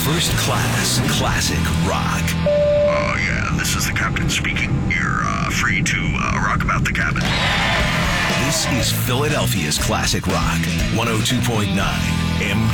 First Class Classic Rock. Oh, yeah, this is the captain speaking. You're free to rock about the cabin. This is Philadelphia's Classic Rock, 102.9 MJ.